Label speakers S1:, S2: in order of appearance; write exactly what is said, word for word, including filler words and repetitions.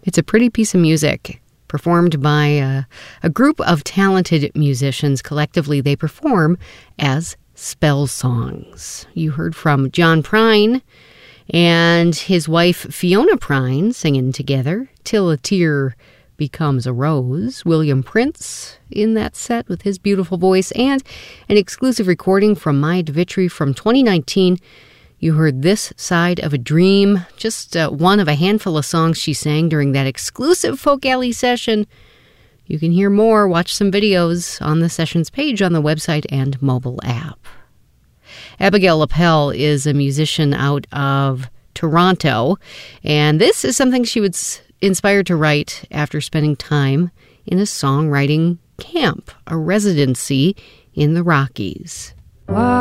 S1: It's a pretty piece of music performed by a, a group of talented musicians. Collectively, they perform as spell songs. You heard from John Prine and his wife Fiona Prine singing together, Till a Tear Becomes a Rose. William Prince in that set with his beautiful voice, and an exclusive recording from Maya DeVitri from twenty nineteen. You heard This Side of a Dream, just uh, one of a handful of songs she sang during that exclusive Folk Alley session. You can hear more, watch some videos on the sessions page on the website and mobile app. Abigail Lapel is a musician out of Toronto, and this is something she was inspired to write after spending time in a songwriting camp, a residency in the Rockies. Wow.